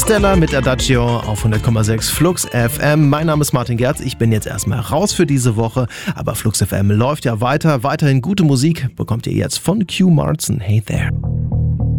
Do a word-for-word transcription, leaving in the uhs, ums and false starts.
Stella mit Adagio auf hundert Komma sechs Flux F M. Mein Name ist Martin Gerz. Ich bin jetzt erstmal raus für diese Woche, aber Flux F M läuft ja weiter. Weiterhin gute Musik bekommt ihr jetzt von Q Martin. Hey there.